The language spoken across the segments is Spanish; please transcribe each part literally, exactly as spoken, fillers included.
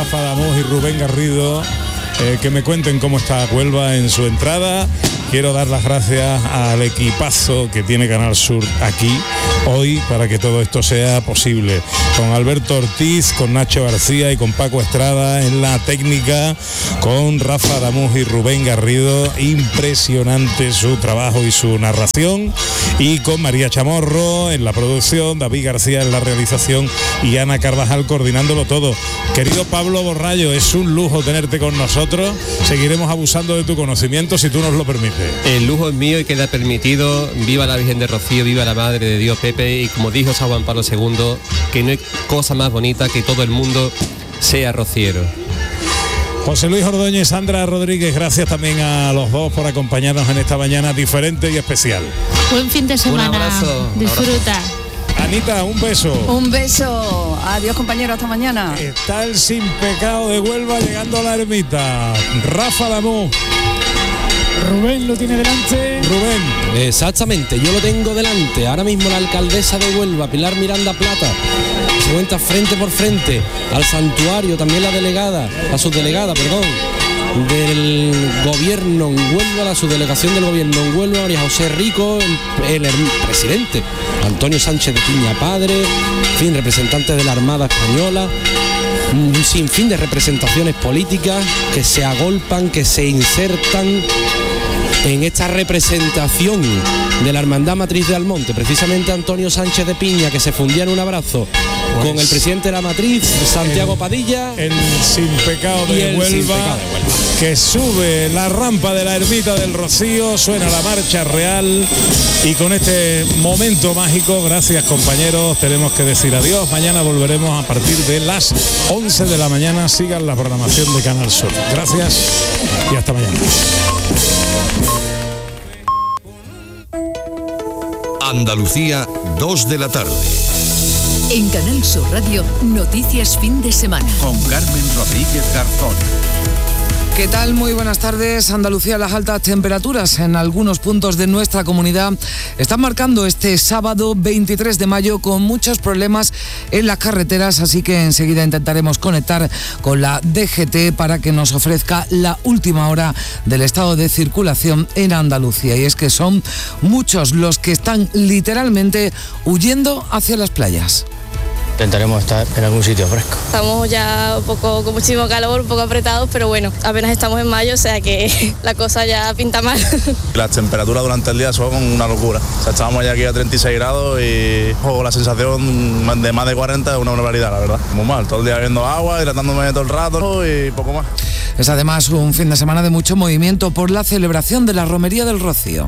Rafa Damus y Rubén Garrido, eh, que me cuenten cómo está Huelva en su entrada. Quiero dar las gracias al equipazo que tiene Canal Sur aquí hoy para que todo esto sea posible. Con Alberto Ortiz, con Nacho García y con Paco Estrada en la técnica, con Rafa Damus y Rubén Garrido. Impresionante su trabajo y su narración. Y con María Chamorro en la producción, David García en la realización y Ana Carvajal coordinándolo todo. Querido Pablo Borrallo, es un lujo tenerte con nosotros. Seguiremos abusando de tu conocimiento si tú nos lo permites. El lujo es mío y queda permitido. Viva la Virgen de Rocío, viva la Madre de Dios, Pepe. Y como dijo San Juan Pablo segundo, que no hay cosa más bonita que todo el mundo sea rociero. José Luis Ordóñez, Sandra Rodríguez, gracias también a los dos por acompañarnos en esta mañana diferente y especial. Buen fin de semana. Un abrazo. Disfruta. Anita, un beso. Un beso. Adiós, compañero, hasta mañana. Está el sin pecado de Huelva llegando a la ermita. Rafa Damus. Rubén lo tiene delante. Rubén. Exactamente, yo lo tengo delante. Ahora mismo la alcaldesa de Huelva, Pilar Miranda Plata, se encuentra frente por frente al santuario, también la delegada, la subdelegada, perdón, del gobierno en Huelva, la subdelegación del gobierno en Huelva, María José Rico, el, el presidente, Antonio Sánchez de Piña Padre, en fin, representantes de la Armada Española. Un sinfín de representaciones políticas que se agolpan, que se insertan en esta representación de la Hermandad Matriz de Almonte. Precisamente Antonio Sánchez de Piña, que se fundía en un abrazo pues con el presidente de la Matriz, Santiago el, Padilla. El sin pecado de Huelva, sin pecado de Huelva, que sube la rampa de la ermita del Rocío, suena la marcha real y con este momento mágico, gracias compañeros, tenemos que decir adiós. Mañana volveremos a partir de las once de la mañana. Sigan la programación de Canal Sur. Gracias y hasta mañana. Andalucía, dos de la tarde. En Canal Sur Radio, noticias fin de semana. Con Carmen Rodríguez Garzón. ¿Qué tal? Muy buenas tardes. Andalucía, las altas temperaturas en algunos puntos de nuestra comunidad están marcando este sábado veintitrés de mayo con muchos problemas en las carreteras, así que enseguida intentaremos conectar con la D G T para que nos ofrezca la última hora del estado de circulación en Andalucía. Y es que son muchos los que están literalmente huyendo hacia las playas. Intentaremos estar en algún sitio fresco. Estamos ya un poco con muchísimo calor, un poco apretados, pero bueno, apenas estamos en mayo, o sea que la cosa ya pinta mal. Las temperaturas durante el día son una locura. O sea, estábamos ya aquí a treinta y seis grados y oh, la sensación de más de cuarenta es una barbaridad, la verdad. Muy mal, todo el día bebiendo agua, hidratándome todo el rato y poco más. Es además un fin de semana de mucho movimiento por la celebración de la Romería del Rocío.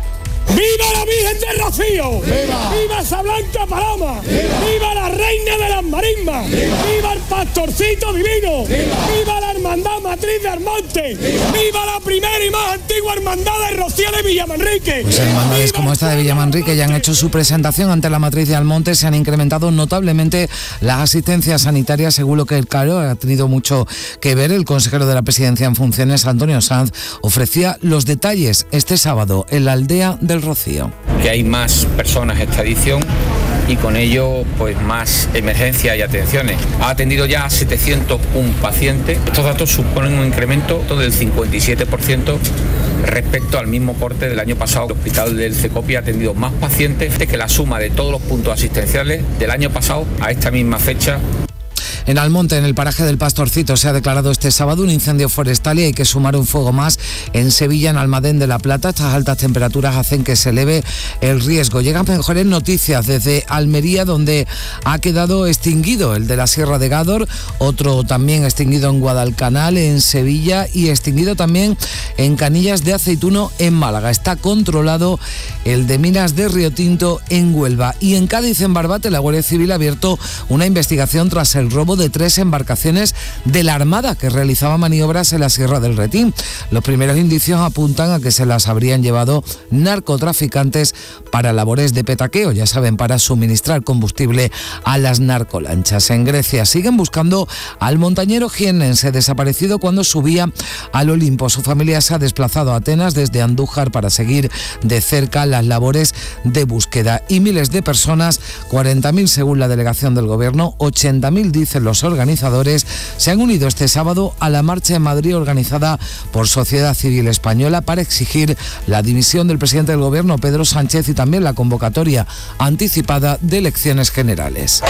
¡Viva la Virgen de Rocío! ¡Viva! ¡Viva esa blanca paloma! ¡Viva! ¡Viva la reina de las marismas! ¡Viva! ¡Viva el pastorcito divino! ¡Viva! ¡Viva la hermandad matriz de Almonte! ¡Viva! ¡Viva la primera y más antigua hermandad de Rocío de Villamanrique! Pues hermandades como esta de Villamanrique ya han hecho su presentación ante la matriz de Almonte. Se han incrementado notablemente las asistencias sanitarias, según lo que el Caro ha tenido mucho que ver. El consejero de la Presidencia en funciones, Antonio Sanz, ofrecía los detalles este sábado en la aldea del Rocío. Que hay más personas esta edición y con ello pues más emergencias y atenciones. Ha atendido ya a setecientos uno pacientes. Estos datos suponen un incremento del cincuenta y siete por ciento respecto al mismo corte del año pasado. El hospital del Cecopi ha atendido más pacientes que la suma de todos los puntos asistenciales del año pasado a esta misma fecha. En Almonte, en el paraje del Pastorcito, se ha declarado este sábado un incendio forestal y hay que sumar un fuego más en Sevilla, en Almadén de la Plata. Estas altas temperaturas hacen que se eleve el riesgo. Llegan mejores noticias desde Almería, donde ha quedado extinguido el de la Sierra de Gádor, otro también extinguido en Guadalcanal, en Sevilla, y extinguido también en Canillas de Aceituno, en Málaga. Está controlado el de Minas de Río Tinto, en Huelva. Y en Cádiz, en Barbate, la Guardia Civil ha abierto una investigación tras el robo de tres embarcaciones de la Armada que realizaba maniobras en la Sierra del Retín. Los primeros indicios apuntan a que se las habrían llevado narcotraficantes para labores de petaqueo, ya saben, para suministrar combustible a las narcolanchas. En Grecia siguen buscando al montañero jiennense desaparecido cuando subía al Olimpo. Su familia se ha desplazado a Atenas desde Andújar para seguir de cerca las labores de búsqueda. Y miles de personas, cuarenta mil según la delegación del gobierno, ochenta mil dice dicen los organizadores, se han unido este sábado a la marcha en Madrid organizada por Sociedad Civil Española para exigir la dimisión del presidente del Gobierno, Pedro Sánchez, y también la convocatoria anticipada de elecciones generales.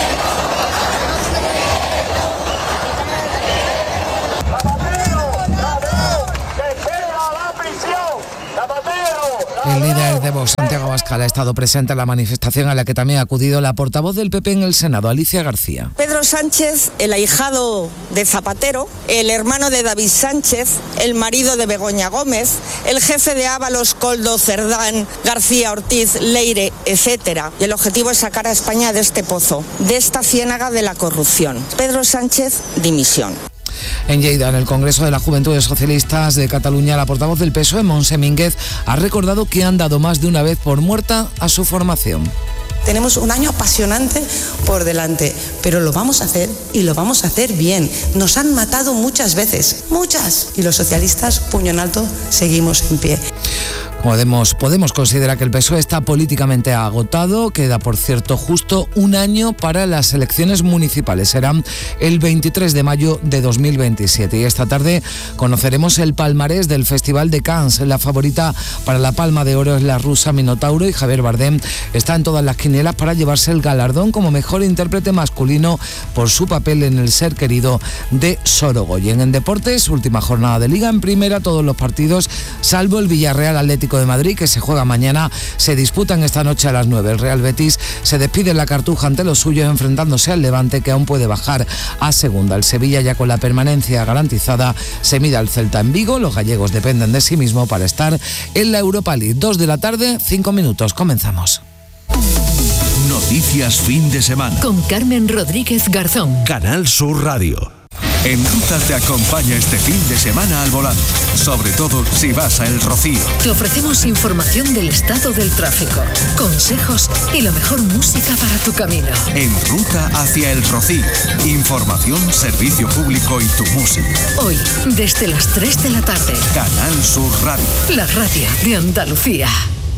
El líder de Vox, Santiago Abascal, ha estado presente en la manifestación a la que también ha acudido la portavoz del P P en el Senado, Alicia García. Pedro Sánchez, el ahijado de Zapatero, el hermano de David Sánchez, el marido de Begoña Gómez, el jefe de Ábalos, Koldo, Cerdán, García Ortiz, Leire, etcétera. Y el objetivo es sacar a España de este pozo, de esta ciénaga de la corrupción. Pedro Sánchez, dimisión. En Lleida, en el Congreso de las Juventudes Socialistas de Cataluña, la portavoz del P S O E, Montse Mínguez, ha recordado que han dado más de una vez por muerta a su formación. Tenemos un año apasionante por delante, pero lo vamos a hacer y lo vamos a hacer bien. Nos han matado muchas veces, muchas, y los socialistas, puño en alto, seguimos en pie. Podemos, podemos considerar que el P S O E está políticamente agotado. Queda, por cierto, justo un año para las elecciones municipales. Serán el veintitrés de mayo de dos mil veintisiete. Y esta tarde conoceremos el palmarés del Festival de Cannes. La favorita para la Palma de Oro es la rusa Minotauro, y Javier Bardem está en todas las quinielas para llevarse el galardón como mejor intérprete masculino por su papel en El ser querido de Sorogoyen. En deportes, última jornada de Liga. En primera, todos los partidos, salvo el Villarreal Atlético de Madrid, que se juega mañana, se disputan esta noche a las nueve. El Real Betis se despide en la Cartuja ante los suyos, enfrentándose al Levante, que aún puede bajar a segunda. El Sevilla, ya con la permanencia garantizada, se mide al Celta en Vigo. Los gallegos dependen de sí mismos para estar en la Europa League. Dos de la tarde, cinco minutos. Comenzamos. Noticias fin de semana. Con Carmen Rodríguez Garzón. Canal Sur Radio. En Ruta te acompaña este fin de semana al volante, sobre todo si vas a El Rocío. Te ofrecemos información del estado del tráfico, consejos y la mejor música para tu camino. En Ruta hacia El Rocío, información, servicio público y tu música. Hoy, desde las tres de la tarde. Canal Sur Radio. La radio de Andalucía.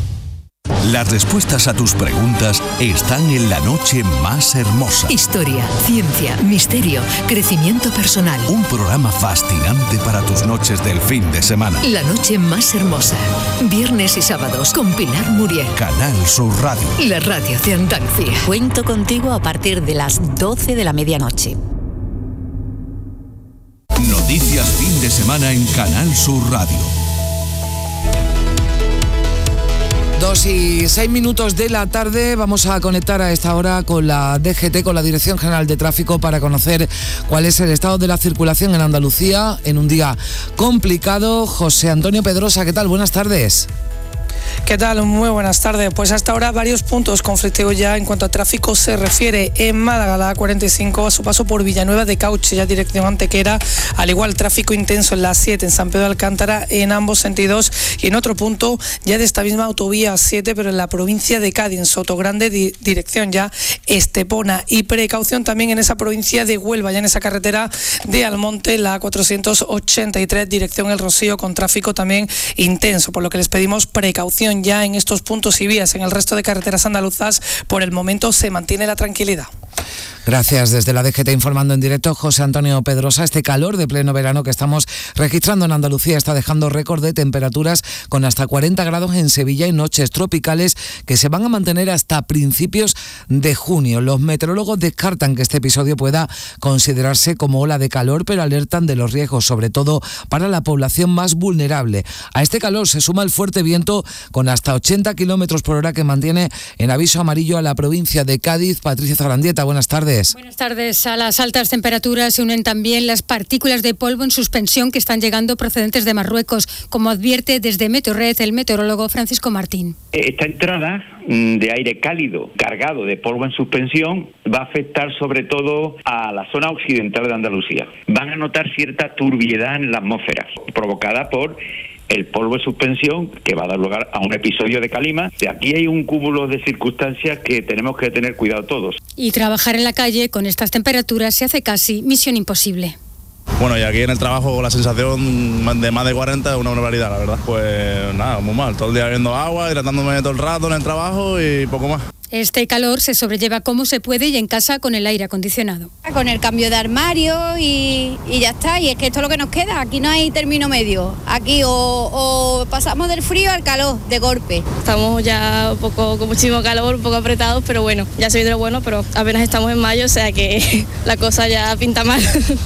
Las respuestas a tus preguntas están en La noche más hermosa. Historia, ciencia, misterio, crecimiento personal. Un programa fascinante para tus noches del fin de semana. La noche más hermosa. Viernes y sábados con Pilar Muriel. Canal Sur Radio. La radio de Andalucía. Cuento contigo a partir de las doce de la medianoche. Noticias fin de semana en Canal Sur Radio. Dos y seis minutos de la tarde. Vamos a conectar a esta hora con la D G T, con la Dirección General de Tráfico, para conocer cuál es el estado de la circulación en Andalucía en un día complicado. José Antonio Pedrosa, ¿qué tal? Buenas tardes. ¿Qué tal? Muy buenas tardes. Pues hasta ahora varios puntos conflictivos ya en cuanto a tráfico se refiere. En Málaga, la A cuarenta y cinco, a su paso por Villanueva de Cauche, ya dirección Antequera. Al igual, tráfico intenso en la siete, en San Pedro de Alcántara, en ambos sentidos. Y en otro punto, ya de esta misma autovía siete, pero en la provincia de Cádiz, en Sotogrande, di- dirección ya Estepona. Y precaución también en esa provincia de Huelva, ya en esa carretera de Almonte, la A cuatrocientos ochenta y tres, dirección El Rocío, con tráfico también intenso, por lo que les pedimos precaución ya en estos puntos y vías. En el resto de carreteras andaluzas, por el momento, se mantiene la tranquilidad. Gracias. Desde la D G T informando en directo, José Antonio Pedrosa. Este calor de pleno verano que estamos registrando en Andalucía está dejando récord de temperaturas con hasta cuarenta grados en Sevilla y noches tropicales que se van a mantener hasta principios de junio. Los meteorólogos descartan que este episodio pueda considerarse como ola de calor, pero alertan de los riesgos, sobre todo para la población más vulnerable. A este calor se suma el fuerte viento con hasta ochenta kilómetros por hora que mantiene en aviso amarillo a la provincia de Cádiz. Patricia Zarandieta, buenas tardes. Buenas tardes. A las altas temperaturas se unen también las partículas de polvo en suspensión que están llegando procedentes de Marruecos, como advierte desde Meteorred el meteorólogo Francisco Martín. Esta entrada de aire cálido cargado de polvo en suspensión va a afectar sobre todo a la zona occidental de Andalucía. Van a notar cierta turbiedad en la atmósfera provocada por el polvo de suspensión, que va a dar lugar a un episodio de calima. De aquí hay un cúmulo de circunstancias que tenemos que tener cuidado todos. Y trabajar en la calle con estas temperaturas se hace casi misión imposible. Bueno, y aquí en el trabajo la sensación de más de cuarenta es una barbaridad, la verdad. Pues nada, muy mal. Todo el día bebiendo agua, hidratándome todo el rato en el trabajo y poco más. Este calor se sobrelleva como se puede y en casa con el aire acondicionado. Con el cambio de armario y, y ya está, y es que esto es lo que nos queda, aquí no hay término medio, aquí o, o pasamos del frío al calor de golpe. Estamos ya un poco con muchísimo calor, un poco apretados, pero bueno, ya se viene lo bueno, pero apenas estamos en mayo, o sea que la cosa ya pinta mal.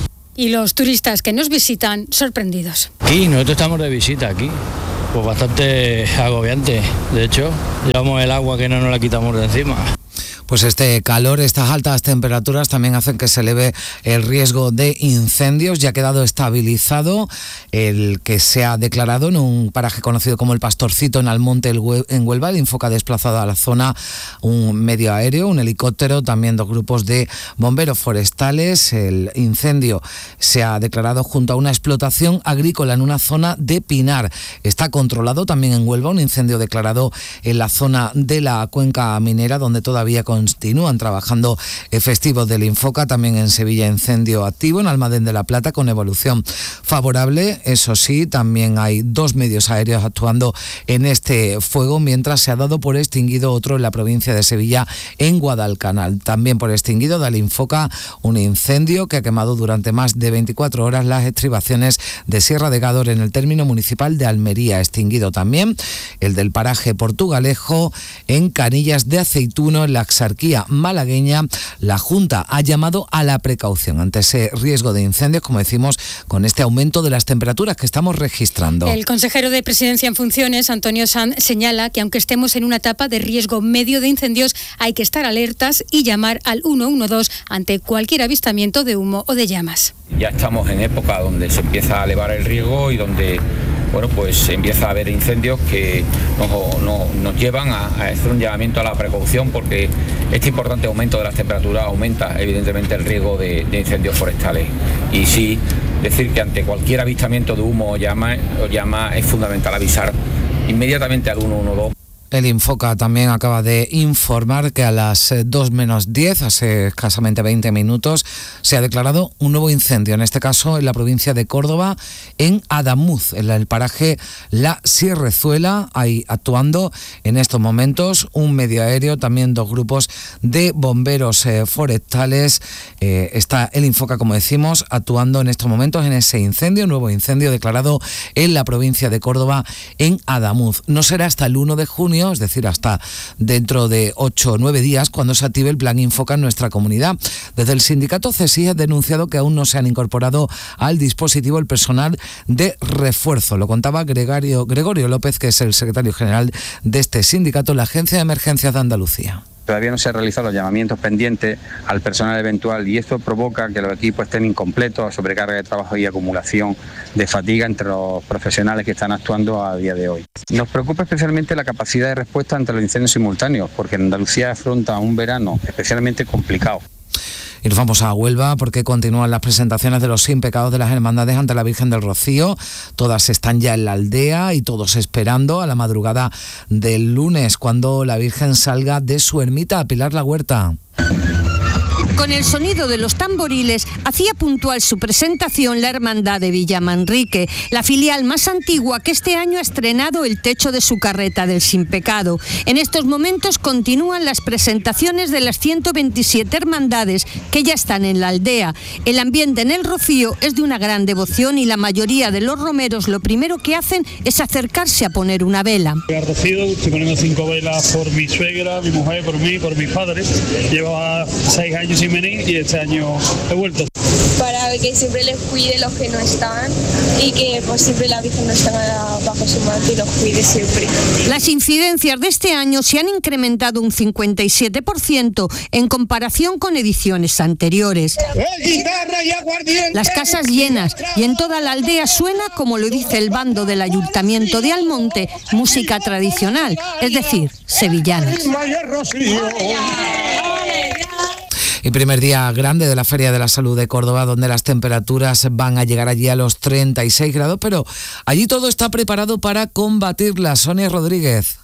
Y los turistas que nos visitan sorprendidos. Aquí, nosotros estamos de visita aquí. Pues bastante agobiante. De hecho, llevamos el agua que no nos la quitamos de encima. Pues este calor, estas altas temperaturas también hacen que se eleve el riesgo de incendios. Ya ha quedado estabilizado el que se ha declarado en un paraje conocido como el Pastorcito, en Almonte, en Huelva. El Infoca ha desplazado a la zona un medio aéreo, un helicóptero, también dos grupos de bomberos forestales. El incendio se ha declarado junto a una explotación agrícola en una zona de pinar. Está controlado también en Huelva un incendio declarado en la zona de la cuenca minera, donde todavía continúan trabajando efectivos del Infoca. También en Sevilla, incendio activo en Almadén de la Plata con evolución favorable. Eso sí, también hay dos medios aéreos actuando en este fuego, mientras se ha dado por extinguido otro en la provincia de Sevilla, en Guadalcanal. También por extinguido da el Infoca un incendio que ha quemado durante más de veinticuatro horas las estribaciones de Sierra de Gádor en el término municipal de Almería. Extinguido también el del paraje Portugalejo en Canillas de Aceituno, en la Axarquía malagueña. La Junta ha llamado a la precaución ante ese riesgo de incendios, como decimos, con este aumento de las temperaturas que estamos registrando. El consejero de Presidencia en funciones, Antonio Sanz, señala que aunque estemos en una etapa de riesgo medio de incendios, hay que estar alertas y llamar al uno uno dos ante cualquier avistamiento de humo o de llamas. Ya estamos en época donde se empieza a elevar el riesgo y donde bueno, pues empieza a haber incendios que nos, nos, nos llevan a, a hacer un llamamiento a la precaución, porque este importante aumento de las temperaturas aumenta evidentemente el riesgo de, de incendios forestales. Y sí, decir que ante cualquier avistamiento de humo o llama, o llama es fundamental avisar inmediatamente al uno uno dos. El Infoca también acaba de informar que a las dos menos diez, hace escasamente veinte minutos, se ha declarado un nuevo incendio, en este caso en la provincia de Córdoba, en Adamuz, en el paraje La Sierrezuela. Hay actuando en estos momentos un medio aéreo, también dos grupos de bomberos eh, forestales. Eh, está el Infoca, como decimos, actuando en estos momentos en ese incendio, nuevo incendio declarado en la provincia de Córdoba, en Adamuz. No será hasta el uno de junio, es decir, hasta dentro de ocho o nueve días, cuando se active el plan Infoca en nuestra comunidad. Desde el sindicato CESI ha denunciado que aún no se han incorporado al dispositivo el personal de refuerzo. Lo contaba Gregorio, Gregorio López, que es el secretario general de este sindicato, la Agencia de Emergencias de Andalucía. Todavía no se han realizado los llamamientos pendientes al personal eventual y esto provoca que los equipos estén incompletos, sobrecarga de trabajo y acumulación de fatiga entre los profesionales que están actuando a día de hoy. Nos preocupa especialmente la capacidad de respuesta ante los incendios simultáneos, porque Andalucía afronta un verano especialmente complicado. Y nos vamos a Huelva porque continúan las presentaciones de los Sin Pecados de las Hermandades ante la Virgen del Rocío. Todas están ya en la aldea y todos esperando a la madrugada del lunes, cuando la Virgen salga de su ermita. A Pilar La Huerta. Con el sonido de los tamboriles hacía puntual su presentación la Hermandad de Villamanrique, la filial más antigua que este año ha estrenado el techo de su carreta del Sin Pecado. En estos momentos continúan las presentaciones de las ciento veintisiete hermandades que ya están en la aldea. El ambiente en el Rocío es de una gran devoción y la mayoría de los romeros lo primero que hacen es acercarse a poner una vela. Al Rocío estoy poniendo cinco velas por mi suegra, mi mujer, por mí, por mis padres. Llevaba seis años sin venir y este año he vuelto. Para que siempre les cuide los que no están y que pues siempre la Virgen no está bajo su manto y los cuide siempre. Las incidencias de este año se han incrementado un cincuenta y siete por ciento en comparación con ediciones anteriores. Las casas llenas y en toda la aldea suena, como lo dice el bando del Ayuntamiento de Almonte, música tradicional, es decir, sevillanas. Y primer día grande de la Feria de la Salud de Córdoba, donde las temperaturas van a llegar allí a los treinta y seis grados, pero allí todo está preparado para combatirlas. Sonia Rodríguez.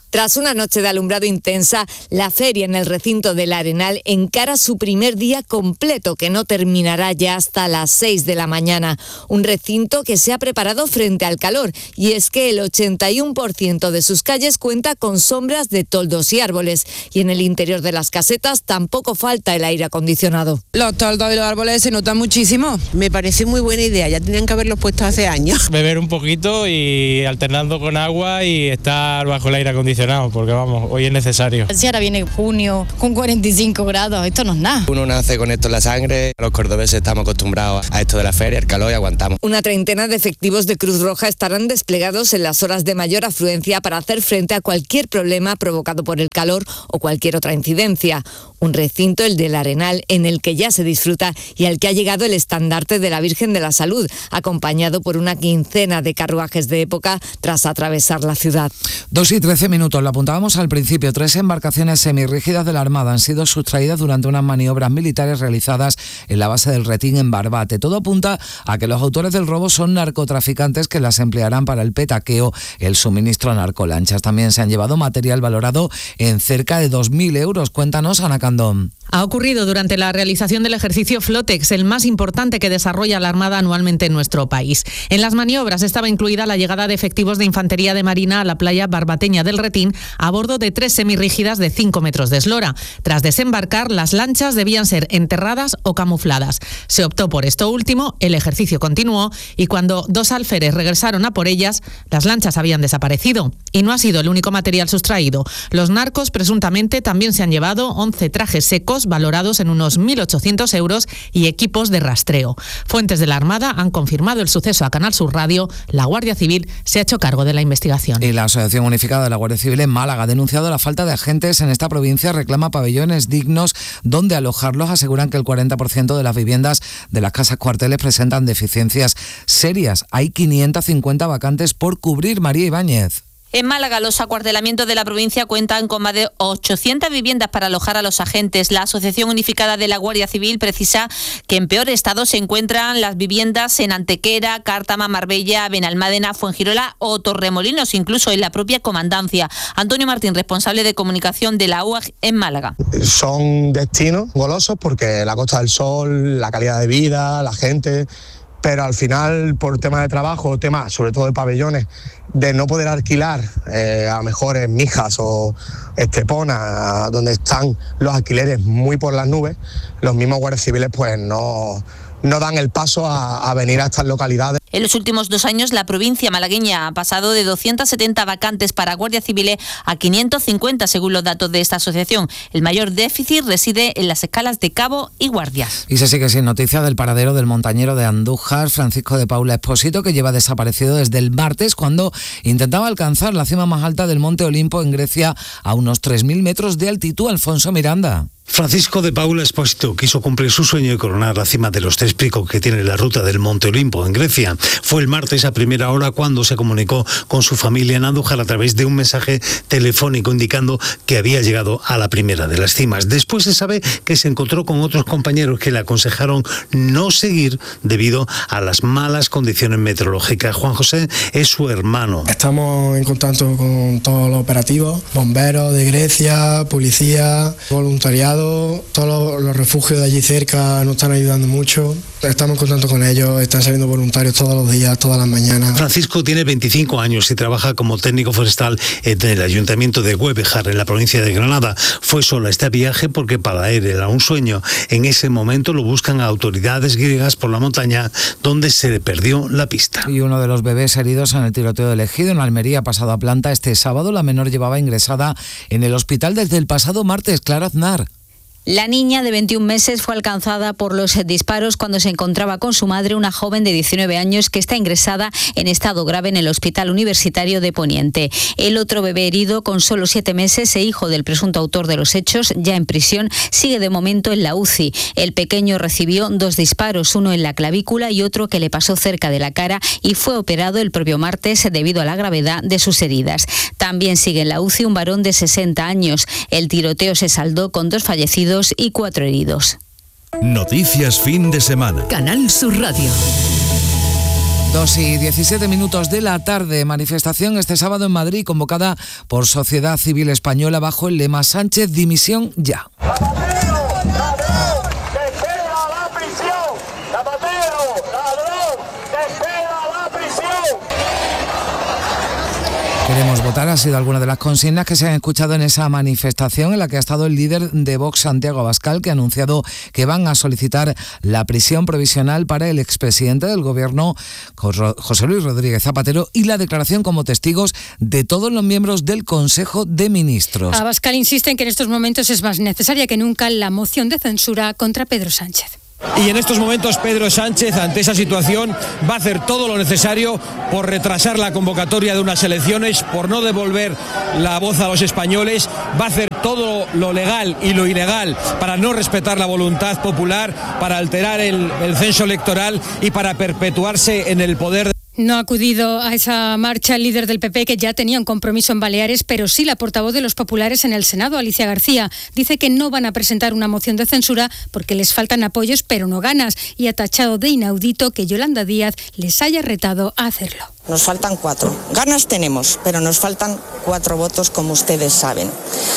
Tras una noche de alumbrado intensa, la feria en el recinto del Arenal encara su primer día completo, que no terminará ya hasta las seis de la mañana. Un recinto que se ha preparado frente al calor, y es que el ochenta y uno por ciento de sus calles cuenta con sombras de toldos y árboles, y en el interior de las casetas tampoco falta el aire acondicionado. Los toldos y los árboles se notan muchísimo. Me parece muy buena idea, ya tenían que haberlos puesto hace años. Beber un poquito y alternando con agua y estar bajo el aire acondicionado, porque vamos, hoy es necesario. Si ahora viene junio con cuarenta y cinco grados, esto no es nada. Uno nace con esto en la sangre, los cordobeses estamos acostumbrados a esto de la feria, el calor, y aguantamos. Una treintena de efectivos de Cruz Roja estarán desplegados en las horas de mayor afluencia para hacer frente a cualquier problema provocado por el calor o cualquier otra incidencia. Un recinto, el del Arenal, en el que ya se disfruta y al que ha llegado el estandarte de la Virgen de la Salud, acompañado por una quincena de carruajes de época tras atravesar la ciudad. Dos y trece minutos, lo apuntábamos al principio. Tres embarcaciones semirrígidas de la Armada han sido sustraídas durante unas maniobras militares realizadas en la base del Retín en Barbate. Todo apunta a que los autores del robo son narcotraficantes que las emplearán para el petaqueo, el suministro a narcolanchas. También se han llevado material valorado en cerca de dos mil euros. Cuéntanos, Ana Candón. Ha ocurrido durante la realización del ejercicio Flotex, el más importante que desarrolla la Armada anualmente en nuestro país. En las maniobras estaba incluida la llegada de efectivos de Infantería de Marina a la playa barbateña del Retín a bordo de tres semirrígidas de cinco metros de eslora. Tras desembarcar, las lanchas debían ser enterradas o camufladas. Se optó por esto último, el ejercicio continuó y cuando dos alférez regresaron a por ellas, las lanchas habían desaparecido. Y no ha sido el único material sustraído. Los narcos presuntamente también se han llevado once trajes secos valorados en unos mil ochocientos euros y equipos de rastreo. Fuentes de la Armada han confirmado el suceso a Canal Sur Radio. La Guardia Civil se ha hecho cargo de la investigación. Y la Asociación Unificada de la Guardia Civil en Málaga ha denunciado la falta de agentes en esta provincia, reclama pabellones dignos donde alojarlos. Aseguran que el cuarenta por ciento de las viviendas de las casas cuarteles presentan deficiencias serias. Hay quinientas cincuenta vacantes por cubrir. María Ibáñez. En Málaga, los acuartelamientos de la provincia cuentan con más de ochocientas viviendas para alojar a los agentes. La Asociación Unificada de la Guardia Civil precisa que en peor estado se encuentran las viviendas en Antequera, Cártama, Marbella, Benalmádena, Fuengirola o Torremolinos, incluso en la propia comandancia. Antonio Martín, responsable de comunicación de la U A G en Málaga. Son destinos golosos porque la Costa del Sol, la calidad de vida, la gente, pero al final por temas de trabajo, temas sobre todo de pabellones, de no poder alquilar eh, a mejores Mijas o Estepona, donde están los alquileres muy por las nubes, los mismos guardias civiles pues no, no dan el paso a, a venir a estas localidades. En los últimos dos años, la provincia malagueña ha pasado de doscientas setenta vacantes para guardias civiles a quinientas cincuenta, según los datos de esta asociación. El mayor déficit reside en las escalas de cabo y guardias. Y se sigue sin noticia del paradero del montañero de Andújar, Francisco de Paula Espósito, que lleva desaparecido desde el martes, cuando intentaba alcanzar la cima más alta del Monte Olimpo en Grecia a unos tres mil metros de altitud. Alfonso Miranda. Francisco de Paula Espósito quiso cumplir su sueño y coronar la cima de los tres picos que tiene la ruta del Monte Olimpo en Grecia. Fue el martes a primera hora cuando se comunicó con su familia en Andújar a través de un mensaje telefónico indicando que había llegado a la primera de las cimas. Después se sabe que se encontró con otros compañeros que le aconsejaron no seguir debido a las malas condiciones meteorológicas. Juan José es su hermano. Estamos en contacto con todos los operativos, bomberos de Grecia, policía, voluntariado. Todos los refugios de allí cerca nos están ayudando mucho. Estamos en contacto con ellos, están saliendo voluntarios todos los días, todas las mañanas. Francisco tiene veinticinco años y trabaja como técnico forestal en el ayuntamiento de Güevejar, en la provincia de Granada. Fue solo a este viaje porque para él era un sueño. En ese momento lo buscan a autoridades griegas por la montaña, donde se le perdió la pista. Y uno de los bebés heridos en el tiroteo del Ejido en Almería, pasado a planta este sábado, la menor llevaba ingresada en el hospital desde el pasado martes. Clara Aznar. La niña de veintiún meses fue alcanzada por los disparos cuando se encontraba con su madre, una joven de diecinueve años que está ingresada en estado grave en el Hospital Universitario de Poniente. El otro bebé herido, con solo siete meses e hijo del presunto autor de los hechos, ya en prisión, sigue de momento en la U C I. El pequeño recibió dos disparos, uno en la clavícula y otro que le pasó cerca de la cara, y fue operado el propio martes debido a la gravedad de sus heridas. También sigue en la U C I un varón de sesenta años. El tiroteo se saldó con dos fallecidos y cuatro heridos. Noticias fin de semana. Canal Sur Radio. dos y diecisiete minutos de la tarde, manifestación este sábado en Madrid convocada por Sociedad Civil Española bajo el lema Sánchez, dimisión ya. Queremos votar, ha sido alguna de las consignas que se han escuchado en esa manifestación en la que ha estado el líder de Vox, Santiago Abascal, que ha anunciado que van a solicitar la prisión provisional para el expresidente del Gobierno, José Luis Rodríguez Zapatero, y la declaración como testigos de todos los miembros del Consejo de Ministros. Abascal insiste en que en estos momentos es más necesaria que nunca la moción de censura contra Pedro Sánchez. Y en estos momentos Pedro Sánchez, ante esa situación, va a hacer todo lo necesario por retrasar la convocatoria de unas elecciones, por no devolver la voz a los españoles, va a hacer todo lo legal y lo ilegal para no respetar la voluntad popular, para alterar el, el censo electoral y para perpetuarse en el poder. No ha acudido a esa marcha el líder del P P, que ya tenía un compromiso en Baleares, pero sí la portavoz de los populares en el Senado, Alicia García. Dice que no van a presentar una moción de censura porque les faltan apoyos, pero no ganas, y ha tachado de inaudito que Yolanda Díaz les haya retado a hacerlo. Nos faltan cuatro. Ganas tenemos, pero nos faltan cuatro votos, como ustedes saben.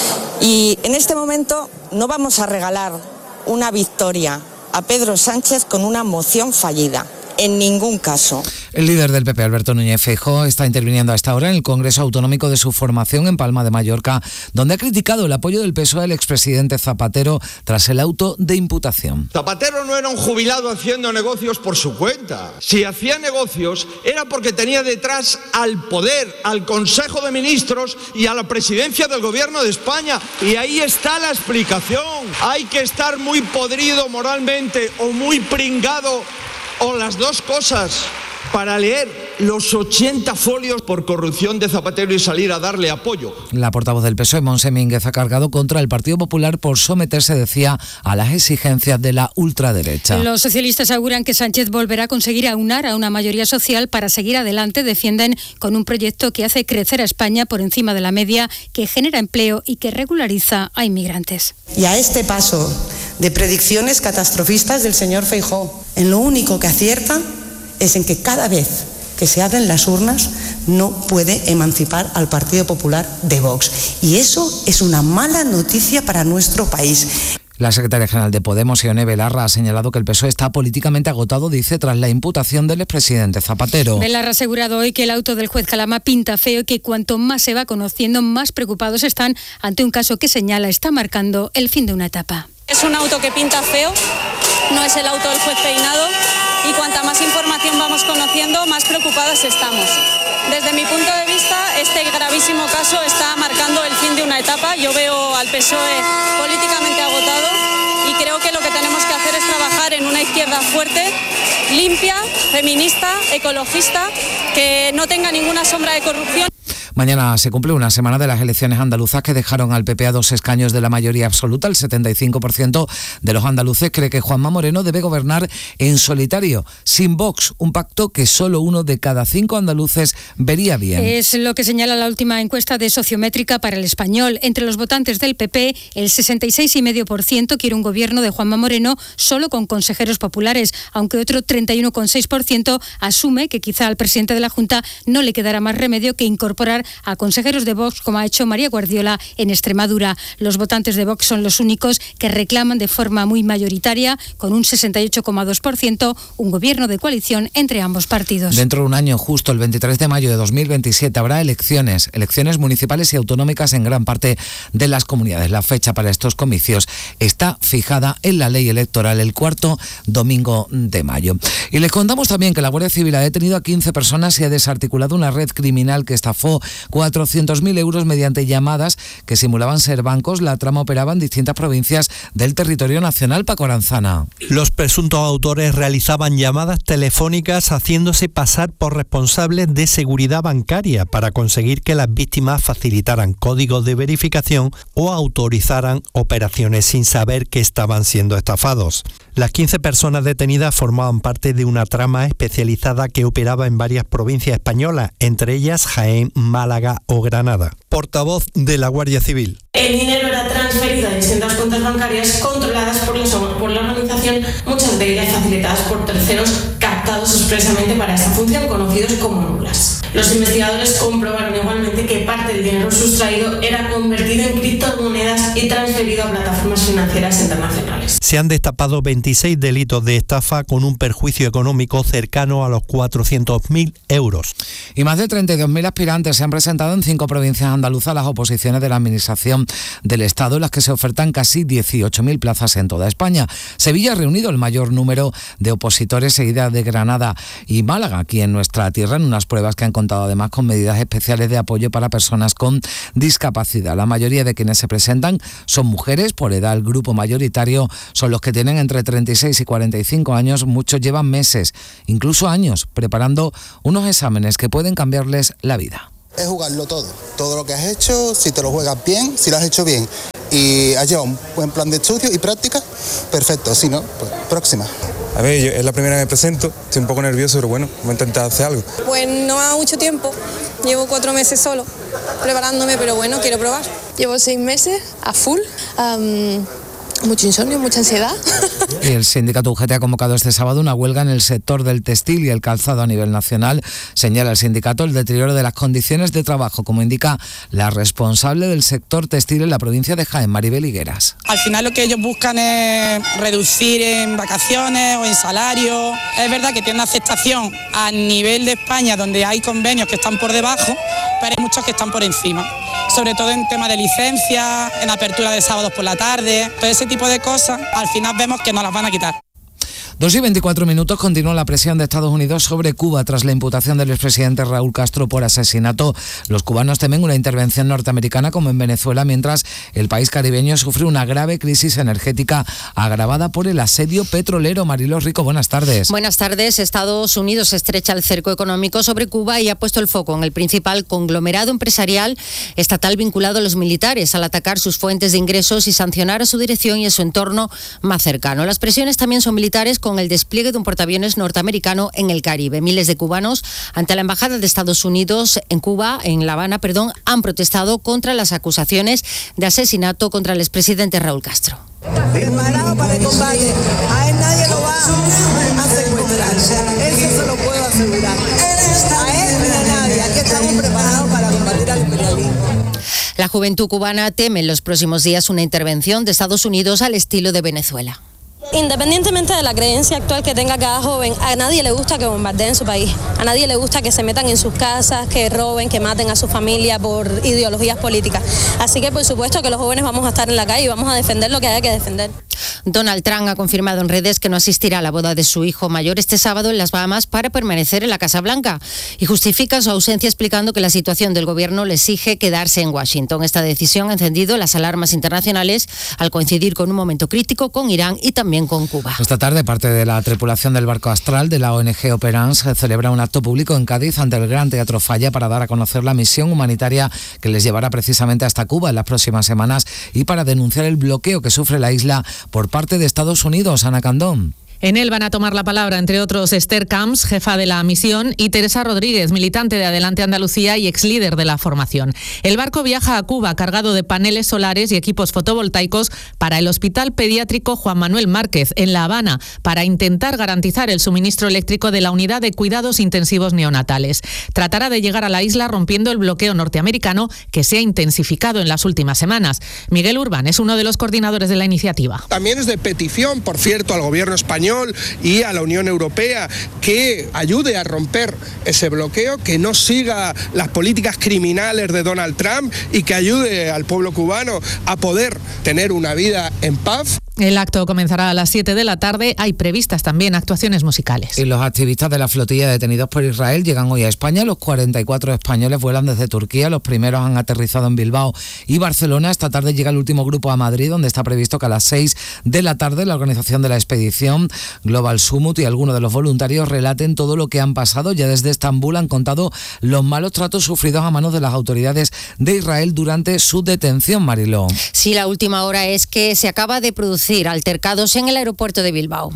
Y en este momento no vamos a regalar una victoria a Pedro Sánchez con una moción fallida. En ningún caso. El líder del P P, Alberto Núñez Feijóo, está interviniendo a esta hora en el Congreso Autonómico de su formación en Palma de Mallorca, donde ha criticado el apoyo del P S O E al expresidente Zapatero tras el auto de imputación. Zapatero no era un jubilado haciendo negocios por su cuenta. Si hacía negocios era porque tenía detrás al poder, al Consejo de Ministros y a la presidencia del Gobierno de España. Y ahí está la explicación. Hay que estar muy podrido moralmente o muy pringado, o las dos cosas, para leer los ochenta folios por corrupción de Zapatero y salir a darle apoyo. La portavoz del P S O E, Montse Mínguez, ha cargado contra el Partido Popular por someterse, decía, a las exigencias de la ultraderecha. Los socialistas aseguran que Sánchez volverá a conseguir aunar a una mayoría social para seguir adelante. Defienden con un proyecto que hace crecer a España por encima de la media, que genera empleo y que regulariza a inmigrantes. Y a este paso de predicciones catastrofistas del señor Feijóo, en lo único que acierta es en que cada vez que se abren las urnas no puede emancipar al Partido Popular de Vox. Y eso es una mala noticia para nuestro país. La secretaria general de Podemos, Ione Belarra, ha señalado que el P S O E está políticamente agotado, dice, tras la imputación del expresidente Zapatero. Belarra ha asegurado hoy que el auto del juez Calama pinta feo y que cuanto más se va conociendo, más preocupados están ante un caso que señala está marcando el fin de una etapa. Es un auto que pinta feo, no es el auto del juez Peinado, y cuanta más información vamos conociendo, más preocupados estamos. Desde mi punto de vista, este gravísimo caso está marcando el fin de una etapa. Yo veo al P S O E políticamente agotado y creo que lo que tenemos que hacer es trabajar en una izquierda fuerte, limpia, feminista, ecologista, que no tenga ninguna sombra de corrupción. Mañana se cumple una semana de las elecciones andaluzas que dejaron al P P a dos escaños de la mayoría absoluta. El setenta y cinco por ciento de los andaluces cree que Juanma Moreno debe gobernar en solitario, sin Vox, un pacto que solo uno de cada cinco andaluces vería bien. Es lo que señala la última encuesta de Sociométrica para El Español. Entre los votantes del P P, el sesenta y seis coma cinco por ciento quiere un gobierno de Juanma Moreno solo con consejeros populares, aunque otro treinta y uno coma seis por ciento asume que quizá al presidente de la Junta no le quedará más remedio que incorporar a consejeros de Vox, como ha hecho María Guardiola en Extremadura. Los votantes de Vox son los únicos que reclaman de forma muy mayoritaria, con un sesenta y ocho coma dos por ciento, un gobierno de coalición entre ambos partidos. Dentro de un año, justo el veintitrés de mayo de dos mil veintisiete, habrá elecciones, elecciones municipales y autonómicas en gran parte de las comunidades. La fecha para estos comicios está fijada en la ley electoral, el cuarto domingo de mayo. Y les contamos también que la Guardia Civil ha detenido a quince personas y ha desarticulado una red criminal que estafó cuatrocientos mil euros mediante llamadas que simulaban ser bancos. La trama operaba en distintas provincias del territorio nacional. Paco Aranzana. Los presuntos autores realizaban llamadas telefónicas haciéndose pasar por responsables de seguridad bancaria para conseguir que las víctimas facilitaran códigos de verificación o autorizaran operaciones sin saber que estaban siendo estafados. Las quince personas detenidas formaban parte de una trama especializada que operaba en varias provincias españolas, entre ellas Jaén, Málaga, Málaga o Granada. Portavoz de la Guardia Civil. El dinero era transferido a distintas cuentas bancarias controladas por la, por la organización, muchas de ellas facilitadas por terceros captados expresamente para esta función, conocidos como mulas. Los investigadores comprobaron igualmente que parte del dinero sustraído era convertido en criptomonedas y transferido a plataformas financieras internacionales. Se han destapado veintiséis delitos de estafa con un perjuicio económico cercano a los cuatrocientos mil euros. Y más de treinta y dos mil aspirantes se han presentado en cinco provincias andaluzas a las oposiciones de la Administración del Estado, en las que se ofertan casi dieciocho mil plazas en toda España. Sevilla ha reunido el mayor número de opositores, seguida de Granada y Málaga, aquí en nuestra tierra, en unas pruebas que han contado además con medidas especiales de apoyo para personas con discapacidad. La mayoría de quienes se presentan son mujeres. Por edad, el grupo mayoritario son los que tienen entre treinta y seis y cuarenta y cinco años. Muchos llevan meses, incluso años, preparando unos exámenes que pueden cambiarles la vida. Es jugarlo todo, todo lo que has hecho, si te lo juegas bien, si lo has hecho bien y has llevado un buen plan de estudio y práctica, perfecto, si no, pues próxima. A ver, yo, es la primera vez que me presento, estoy un poco nervioso, pero bueno, voy a intentar hacer algo. Pues no ha mucho tiempo, llevo cuatro meses solo preparándome, pero bueno, quiero probar. Llevo seis meses a full, um, mucho insomnio, mucha ansiedad. Y el sindicato U G T ha convocado este sábado una huelga en el sector del textil y el calzado a nivel nacional. Señala el sindicato el deterioro de las condiciones de trabajo, como indica la responsable del sector textil en la provincia de Jaén, Maribel Higueras. Al final lo que ellos buscan es reducir en vacaciones o en salario. Es verdad que tiene una aceptación a nivel de España, donde hay convenios que están por debajo, pero hay muchos que están por encima. Sobre todo en tema de licencias, en apertura de sábados por la tarde, todo ese tipo de cosas, al final vemos que nos las van a quitar. dos y veinticuatro minutos. Continúa la presión de Estados Unidos sobre Cuba tras la imputación del expresidente Raúl Castro por asesinato. Los cubanos temen una intervención norteamericana como en Venezuela, mientras el país caribeño sufre una grave crisis energética agravada por el asedio petrolero. Mariló Rico, buenas tardes. Buenas tardes. Estados Unidos estrecha el cerco económico sobre Cuba y ha puesto el foco en el principal conglomerado empresarial estatal vinculado a los militares, al atacar sus fuentes de ingresos y sancionar a su dirección y a su entorno más cercano. Las presiones también son militares, con el despliegue de un portaaviones norteamericano en el Caribe. Miles de cubanos ante la Embajada de Estados Unidos en Cuba, en La Habana, perdón, han protestado contra las acusaciones de asesinato contra el expresidente Raúl Castro. Preparado para el combate. A él nadie lo va a secuestrar. Eso se lo puedo asegurar. A él ni a nadie. Aquí estamos preparados para combatir al imperialismo. La juventud cubana teme en los próximos días una intervención de Estados Unidos al estilo de Venezuela. Independientemente de la creencia actual que tenga cada joven, a nadie le gusta que bombardeen su país, a nadie le gusta que se metan en sus casas, que roben, que maten a su familia por ideologías políticas. Así que por supuesto que los jóvenes vamos a estar en la calle y vamos a defender lo que haya que defender. Donald Trump ha confirmado en redes que no asistirá a la boda de su hijo mayor este sábado en las Bahamas para permanecer en la Casa Blanca y justifica su ausencia explicando que la situación del gobierno le exige quedarse en Washington. Esta decisión ha encendido las alarmas internacionales al coincidir con un momento crítico con Irán y también con Cuba. Esta tarde, parte de la tripulación del barco Astral de la O N G Operance celebra un acto público en Cádiz ante el Gran Teatro Falla para dar a conocer la misión humanitaria que les llevará precisamente hasta Cuba en las próximas semanas y para denunciar el bloqueo que sufre la isla por parte de Estados Unidos. Ana Candón. En él van a tomar la palabra, entre otros, Esther Camps, jefa de la misión, y Teresa Rodríguez, militante de Adelante Andalucía y ex líder de la formación. El barco viaja a Cuba cargado de paneles solares y equipos fotovoltaicos para el Hospital Pediátrico Juan Manuel Márquez, en La Habana, para intentar garantizar el suministro eléctrico de la unidad de cuidados intensivos neonatales. Tratará de llegar a la isla rompiendo el bloqueo norteamericano que se ha intensificado en las últimas semanas. Miguel Urbán es uno de los coordinadores de la iniciativa. También es de petición, por cierto, al gobierno español y a la Unión Europea que ayude a romper ese bloqueo, que no siga las políticas criminales de Donald Trump y que ayude al pueblo cubano a poder tener una vida en paz. El acto comenzará a las siete de la tarde. Hay previstas también actuaciones musicales. Y los activistas de la flotilla detenidos por Israel llegan hoy a España. Los cuarenta y cuatro españoles vuelan desde Turquía. Los primeros han aterrizado en Bilbao y Barcelona. Esta tarde llega el último grupo a Madrid, donde está previsto que a las seis de la tarde la organización de la expedición Global Summit y algunos de los voluntarios relaten todo lo que han pasado. Ya desde Estambul han contado los malos tratos sufridos a manos de las autoridades de Israel durante su detención, Mariló. Sí, la última hora es que se acaba de producir altercados en el aeropuerto de Bilbao.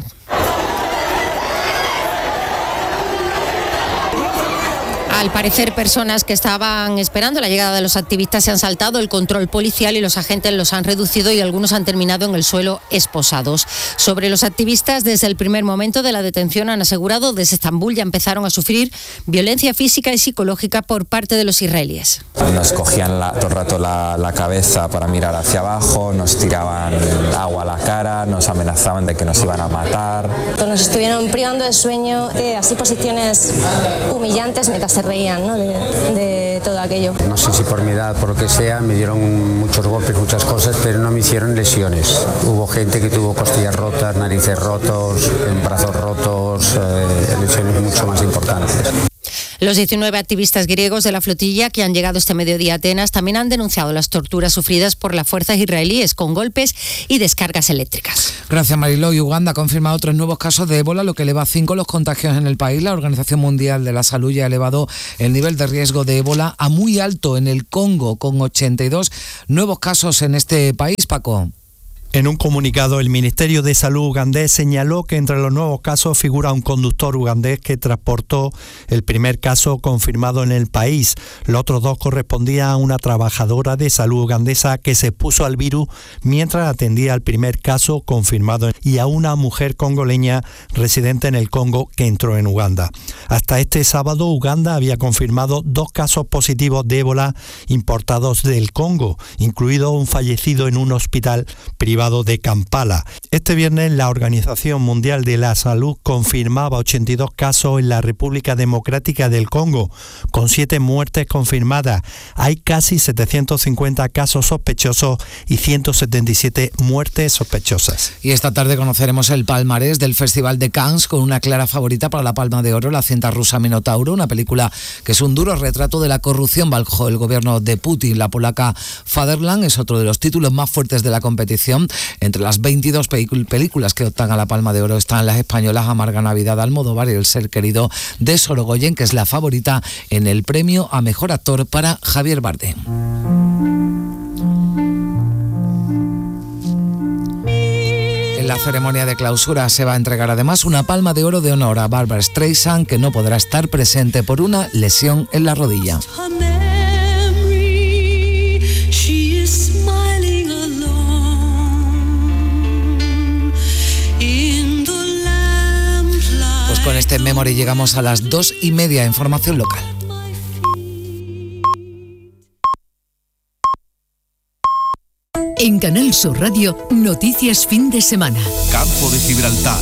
Al parecer, personas que estaban esperando la llegada de los activistas se han saltado el control policial y los agentes los han reducido y algunos han terminado en el suelo esposados. Sobre los activistas, desde el primer momento de la detención han asegurado desde Estambul ya empezaron a sufrir violencia física y psicológica por parte de los israelíes. Nos cogían la, todo el rato la, la cabeza para mirar hacia abajo, nos tiraban agua a la cara, nos amenazaban de que nos iban a matar. Nos estuvieron privando de sueño, de así posiciones humillantes mientras se reían, ¿no? de, de todo aquello. No sé si por mi edad, por lo que sea, me dieron muchos golpes, muchas cosas, pero no me hicieron lesiones. Hubo gente que tuvo costillas rotas, narices rotos, brazos rotos, eh, lesiones mucho más importantes. Los diecinueve activistas griegos de la flotilla que han llegado este mediodía a Atenas también han denunciado las torturas sufridas por las fuerzas israelíes con golpes y descargas eléctricas. Gracias, Mariló. Y Uganda ha confirmado tres nuevos casos de ébola, lo que eleva a cinco los contagios en el país. La Organización Mundial de la Salud ya ha elevado el nivel de riesgo de ébola a muy alto en el Congo, con ochenta y dos nuevos casos en este país, Paco. En un comunicado, el Ministerio de Salud ugandés señaló que entre los nuevos casos figura un conductor ugandés que transportó el primer caso confirmado en el país. Los otros dos correspondían a una trabajadora de salud ugandesa que se expuso al virus mientras atendía al primer caso confirmado y a una mujer congoleña residente en el Congo que entró en Uganda. Hasta este sábado, Uganda había confirmado dos casos positivos de ébola importados del Congo, incluido un fallecido en un hospital privado de Kampala. Este viernes la Organización Mundial de la Salud confirmaba ochenta y dos casos en la República Democrática del Congo, con siete muertes confirmadas. Hay casi setecientos cincuenta casos sospechosos y ciento setenta y siete muertes sospechosas. Y esta tarde conoceremos el palmarés del Festival de Cannes con una clara favorita para la Palma de Oro, la cinta rusa Minotauro, una película que es un duro retrato de la corrupción bajo el gobierno de Putin. La polaca Fatherland es otro de los títulos más fuertes de la competición. Entre las veintidós películas que optan a la Palma de Oro están las españolas Amarga Navidad de Almodóvar y El ser querido de Sorogoyen, que es la favorita en el premio a Mejor Actor para Javier Bardem. En la ceremonia de clausura se va a entregar además una Palma de Oro de honor a Barbra Streisand, que no podrá estar presente por una lesión en la rodilla. Con este memory llegamos a las dos y media. Información local. En Canal Sur Radio, noticias fin de semana. Campo de Gibraltar.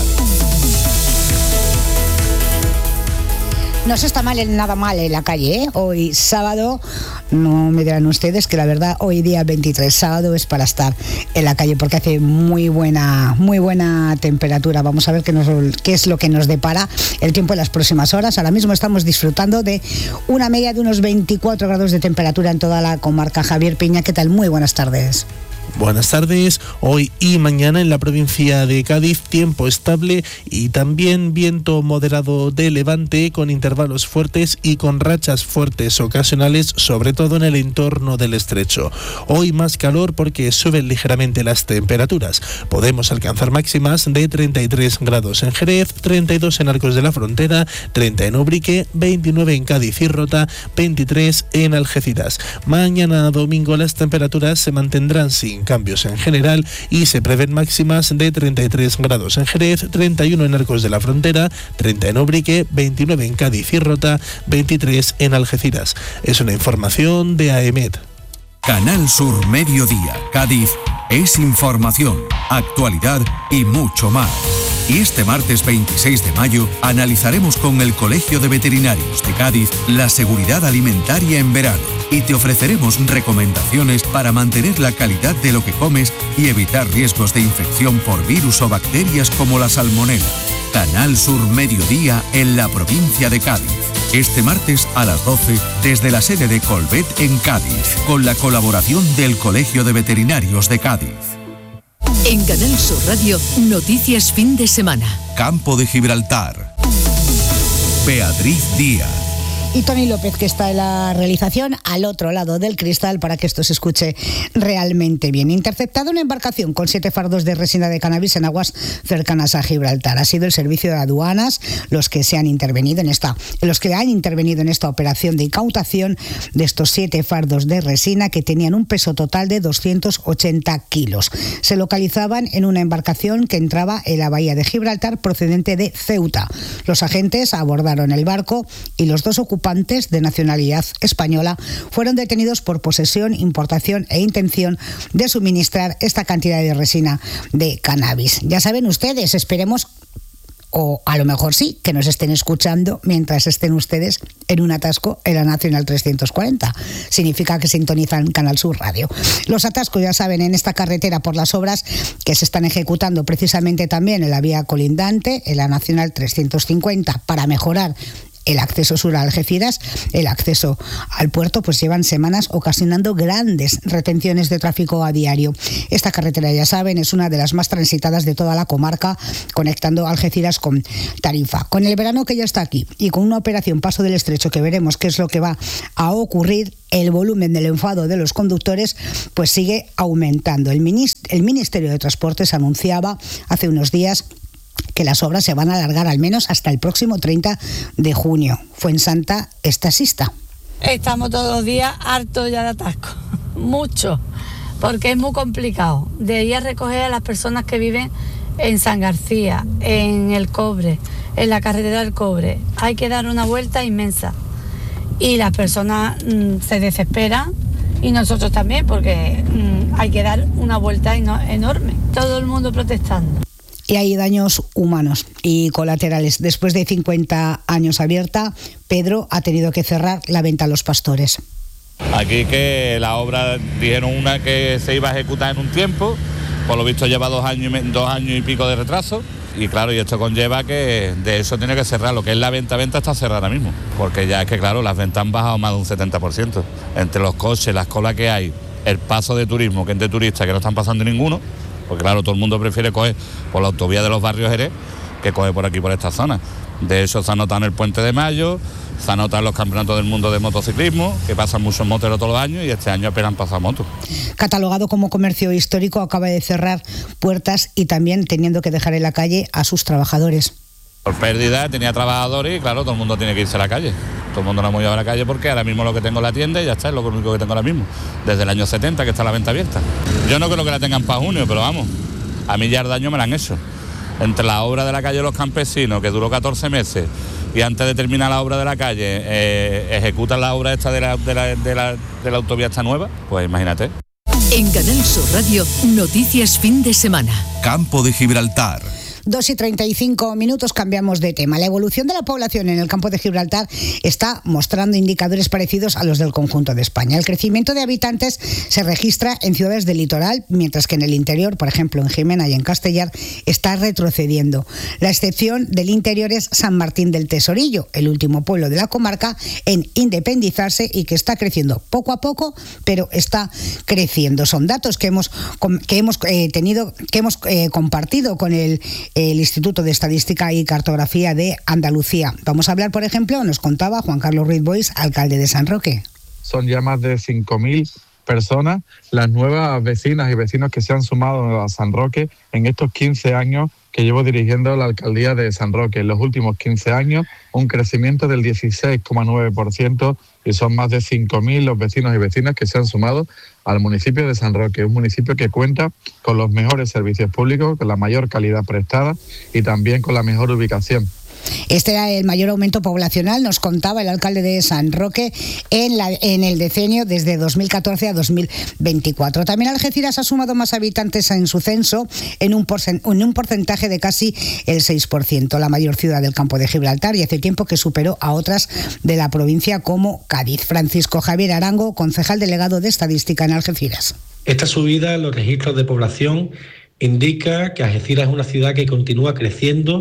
No se está mal, nada mal en la calle, ¿eh? Hoy sábado, no me dirán ustedes que la verdad hoy día veintitrés, sábado, es para estar en la calle porque hace muy buena, muy buena temperatura. Vamos a ver qué, nos, qué es lo que nos depara el tiempo en las próximas horas. Ahora mismo estamos disfrutando de una media de unos veinticuatro grados de temperatura en toda la comarca. Javier Piña, ¿qué tal? Muy buenas tardes. Buenas tardes. Hoy y mañana en la provincia de Cádiz, tiempo estable y también viento moderado de levante con intervalos fuertes y con rachas fuertes ocasionales, sobre todo en el entorno del estrecho. Hoy más calor porque suben ligeramente las temperaturas. Podemos alcanzar máximas de treinta y tres grados en Jerez, treinta y dos en Arcos de la Frontera, treinta en Ubrique, veintinueve en Cádiz y Rota, veintitrés en Algeciras. Mañana domingo las temperaturas se mantendrán sin cambios en general y se prevén máximas de treinta y tres grados en Jerez, treinta y uno en Arcos de la Frontera, treinta en Ubrique, veintinueve en Cádiz y Rota, veintitrés en Algeciras. Es una información de AEMET. Canal Sur Mediodía, Cádiz, es información, actualidad y mucho más. Y este martes veintiséis de mayo analizaremos con el Colegio de Veterinarios de Cádiz la seguridad alimentaria en verano y te ofreceremos recomendaciones para mantener la calidad de lo que comes y evitar riesgos de infección por virus o bacterias como la salmonela. Canal Sur Mediodía en la provincia de Cádiz. Este martes a las doce desde la sede de Colvet en Cádiz, con la colaboración del Colegio de Veterinarios de Cádiz. En Canal Sur Radio, noticias fin de semana. Campo de Gibraltar. Beatriz Díaz. Y Tony López, que está en la realización al otro lado del cristal para que esto se escuche realmente bien. Interceptado una embarcación con siete fardos de resina de cannabis en aguas cercanas a Gibraltar. Ha sido el servicio de aduanas los que se han intervenido en esta, los que han intervenido en esta operación de incautación de estos siete fardos de resina que tenían un peso total de doscientos ochenta kilos. Se localizaban en una embarcación que entraba en la bahía de Gibraltar procedente de Ceuta. Los agentes abordaron el barco y los dos ocupantes de nacionalidad española fueron detenidos por posesión, importación e intención de suministrar esta cantidad de resina de cannabis. Ya saben ustedes, esperemos, o a lo mejor sí, que nos estén escuchando mientras estén ustedes en un atasco en la Nacional trescientos cuarenta. Significa que sintonizan Canal Sur Radio. Los atascos, ya saben, en esta carretera por las obras que se están ejecutando precisamente también en la vía colindante, en la Nacional trescientos cincuenta, para mejorar el acceso sur a Algeciras, el acceso al puerto, pues llevan semanas ocasionando grandes retenciones de tráfico a diario. Esta carretera, ya saben, es una de las más transitadas de toda la comarca, conectando Algeciras con Tarifa. Con el verano que ya está aquí y con una operación Paso del Estrecho que veremos qué es lo que va a ocurrir, el volumen del enfado de los conductores pues sigue aumentando. El Ministerio de Transportes anunciaba hace unos días que las obras se van a alargar al menos hasta el próximo treinta de junio. Fuensanta es taxista. Estamos todos los días hartos ya de atasco, mucho, porque es muy complicado de ir a recoger a las personas que viven en San García, en El Cobre, en la carretera del Cobre. Hay que dar una vuelta inmensa y las personas mmm, se desesperan y nosotros también, porque mmm, hay que dar una vuelta enorme. Todo el mundo protestando. Y hay daños humanos y colaterales. Después de cincuenta años abierta, Pedro ha tenido que cerrar la venta a los pastores. Aquí que la obra, dijeron una que se iba a ejecutar en un tiempo, por lo visto lleva dos años y, dos años y pico de retraso, y claro, y esto conlleva que de eso tiene que cerrar. Lo que es la venta, venta está cerrada ahora mismo, porque ya es que claro, las ventas han bajado más de un setenta por ciento. Entre los coches, las colas que hay, el paso de turismo, que es de turistas, que no están pasando ninguno, porque claro, todo el mundo prefiere coger por la autovía de los barrios Jerez que coger por aquí, por esta zona. De eso se ha notado en el Puente de Mayo, se ha notado en los campeonatos del mundo de motociclismo, que pasan muchos moteros todos los años y este año apenas han pasado motos. Catalogado como comercio histórico, acaba de cerrar puertas y también teniendo que dejar en la calle a sus trabajadores. Por pérdida tenía trabajadores y claro, todo el mundo tiene que irse a la calle. Todo el mundo no hemos ido a la calle porque ahora mismo lo que tengo en la tienda y ya está, es lo único que tengo ahora mismo. Desde el año setenta que está la venta abierta. Yo no creo que la tengan para junio, pero vamos, a mí ya el daño me la han hecho. Entre la obra de la calle de los campesinos, que duró catorce meses, y antes de terminar la obra de la calle, eh, ejecutan la obra esta de la, de, la, de, la, de la autovía esta nueva, pues imagínate. En Canal Sur Radio, noticias fin de semana. Campo de Gibraltar. dos y treinta y cinco minutos, cambiamos de tema. La evolución de la población en el campo de Gibraltar está mostrando indicadores parecidos a los del conjunto de España. El crecimiento de habitantes se registra en ciudades del litoral, mientras que en el interior, por ejemplo en Jimena y en Castellar, está retrocediendo. La excepción del interior es San Martín del Tesorillo, el último pueblo de la comarca en independizarse y que está creciendo poco a poco, pero está creciendo. Son datos que hemos, que hemos eh, tenido, que hemos eh, compartido con el el Instituto de Estadística y Cartografía de Andalucía. Vamos a hablar, por ejemplo, nos contaba Juan Carlos Ruiz Boix, alcalde de San Roque. Son ya más de cinco mil personas las nuevas vecinas y vecinos que se han sumado a San Roque en estos quince años que llevo dirigiendo la alcaldía de San Roque. En los últimos quince años, un crecimiento del dieciséis coma nueve por ciento y son más de cinco mil los vecinos y vecinas que se han sumado al municipio de San Roque, un municipio que cuenta con los mejores servicios públicos, con la mayor calidad prestada y también con la mejor ubicación. Este era el mayor aumento poblacional, nos contaba el alcalde de San Roque, en, la, en el decenio desde dos mil catorce a dos mil veinticuatro. También Algeciras ha sumado más habitantes en su censo en un, porcent- en un porcentaje de casi el seis por ciento, la mayor ciudad del campo de Gibraltar, y hace tiempo que superó a otras de la provincia como Cádiz. Francisco Javier Arango, concejal delegado de Estadística en Algeciras. Esta subida en los registros de población indica que Algeciras es una ciudad que continúa creciendo,